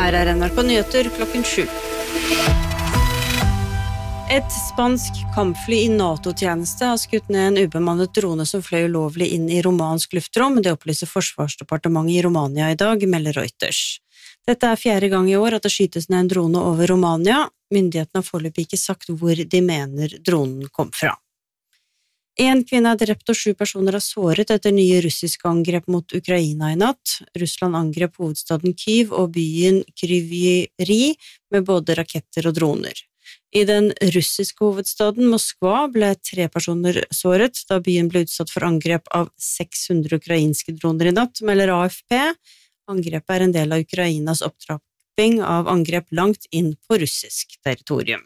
Her NRK Nyheter klokken 7. Et spansk kampfly i NATO-tjeneste har skutt ned en ubemannet drone som fløy ulovlig inn i romansk luftrom. Det opplyser Forsvarsdepartementet i Romania i dag, melder Reuters. Dette 4. gang i år at det skytes ned en drone over Romania. Myndighetene har foreløpig ikke sagt hvor de mener dronen kom fra. En kvinne drept og 7 personer såret etter nye russiske angrep mot Ukraina i natt. Russland angrep hovedstaden Kyiv og byen Kryvyi med både raketter og droner. I den russiske hovedstaden Moskva ble 3 personer såret da byen ble utsatt for angrep av 600 ukrainske droner i natt, melder AFP. Angrepet en del av Ukrainas opptrapping av angrep langt inn på russisk territorium.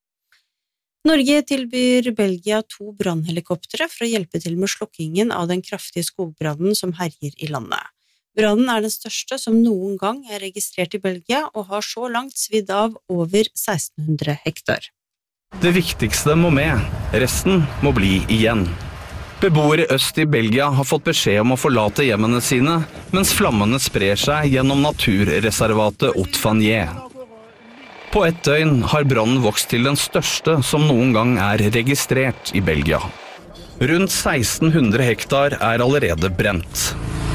Norge tilbyr Belgia 2 brannhelikoptere for å hjelpe til med slokkingen av den kraftige skogbrannen som herjer i landet. Brannen den største som noen gang registrert i Belgia og har så langt svidd av over 1600 hektar. Det viktigste må med, resten må bli igjen. Beboere øst i Belgia har fått beskjed om å forlate hjemmene sine, mens flammene sprer seg gjennom naturreservatet Haute-Fagnes. På et døgn har brannen vokst til den største som noen gang registrert i Belgia. Rundt 1600 hektar allerede brent.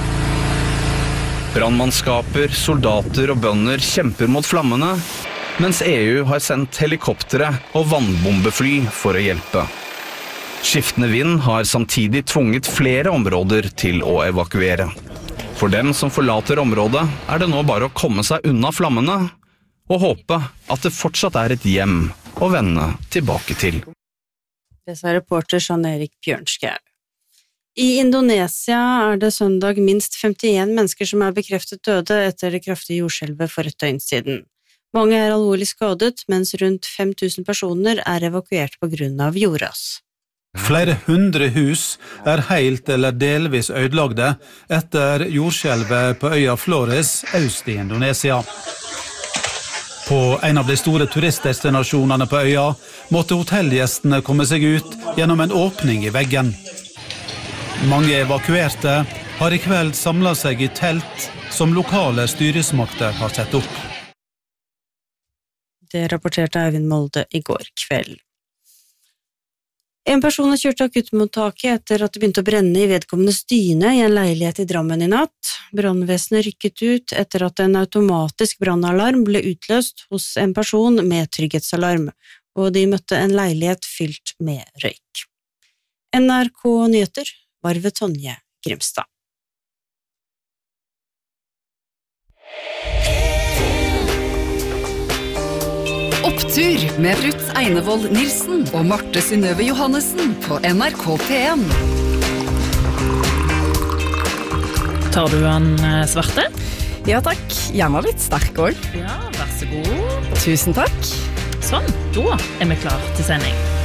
Brannmannskaper, soldater og bønder kjemper mot flammene, mens EU har sendt helikoptere og vannbombefly for å hjelpe. Skiftende vind har samtidig tvunget flere områder til å evakuere. For dem som forlater området det nå bare å komme seg unna flammene, og håpe at det fortsatt et hjem å vende tilbake til. Det sa reporter Jan-Erik Bjørnskjær. I Indonesia det søndag minst 51 mennesker som bekreftet døde etter det kraftige jordskjelvet for et døgn siden. Mange alvorlig skadet, mens rundt 5000 personer evakuert på grunn av jordras. Flere hundre hus helt eller delvis ødelagte etter jordskjelvet på øya Flores øst i Indonesia. På en av de store turistdestinasjonene på øya måtte hotellgjestene komme seg ut gjennom en åpning i veggen. Mange evakuerte har i kveld samlet seg i telt som lokale styresmakter har sett opp. Det rapporterte Eivind Molde i går kveld. En person har kjørt akuttmottaket etter at det begynte å brenne i vedkommendes dyne i en leilighet i Drammen i natt. Brannvesenet rykket ut etter at en automatisk brannalarm ble utløst hos en person med trygghetsalarm, og de møtte en leilighet fylt med røyk. NRK Nyheter var ved Tonje Grimstad. Opptur med Ruth Einevold Nilsen og Marte Synnøve Johannessen på NRK P1. Tar du den svarte? Ja takk, gjerne litt sterk også. Ja, vær så god. Tusen takk. Sånn, da vi klar til sending.